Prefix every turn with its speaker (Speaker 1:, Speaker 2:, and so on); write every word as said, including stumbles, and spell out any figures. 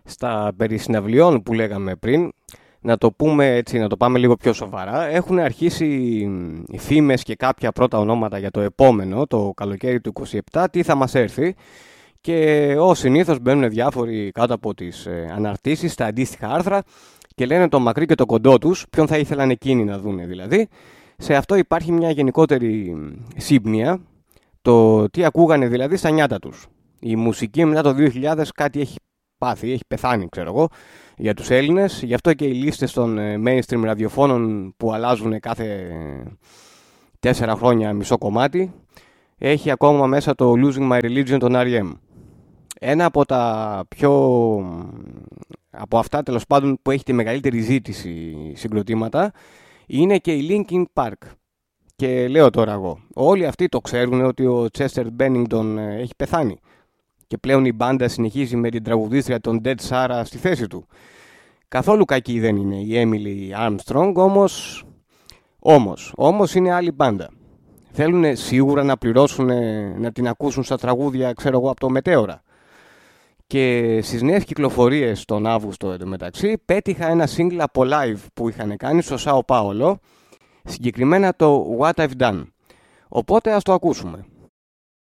Speaker 1: στα περί συναυλιών που λέγαμε πριν, να το πούμε έτσι, να το πάμε λίγο πιο σοβαρά. Έχουν αρχίσει οι φήμες και κάποια πρώτα ονόματα για το επόμενο, το καλοκαίρι του είκοσι επτά, τι θα μας έρθει. Και ως συνήθως μπαίνουν διάφοροι κάτω από τις ε, αναρτήσεις, στα αντίστοιχα άρθρα και λένε το μακρύ και το κοντό τους, ποιον θα ήθελαν εκείνοι να δούνε δηλαδή. Σε αυτό υπάρχει μια γενικότερη σύμπνοια, το τι ακούγανε δηλαδή στα νιάτα τους. Η μουσική μετά το δύο χιλιάδες κάτι έχει πάθει, έχει πεθάνει ξέρω εγώ για τους Έλληνες, γι' αυτό και οι λίστες των mainstream ραδιοφώνων που αλλάζουν κάθε τέσσερα χρόνια μισό κομμάτι έχει ακόμα μέσα το Losing My Religion των αρ ι εμ. Ένα από τα πιο, από αυτά τέλος πάντων που έχει τη μεγαλύτερη ζήτηση συγκροτήματα είναι και η Linkin Park. Και λέω τώρα εγώ, όλοι αυτοί το ξέρουν ότι ο Chester Bennington έχει πεθάνει και πλέον η μπάντα συνεχίζει με την τραγουδίστρια των Dead Sarah στη θέση του. Καθόλου κακή δεν είναι η Emily Armstrong, όμως, όμως, όμως είναι άλλη μπάντα. Θέλουν σίγουρα να πληρώσουν, να την ακούσουν στα τραγούδια, ξέρω εγώ, από το Μετέωρα. Και στις νέες κυκλοφορίες τον Αύγουστο εντωμεταξύ πέτυχα ένα single από live που είχαν κάνει στο Σάο Πάολο, συγκεκριμένα το What I've Done. Οπότε ας το ακούσουμε.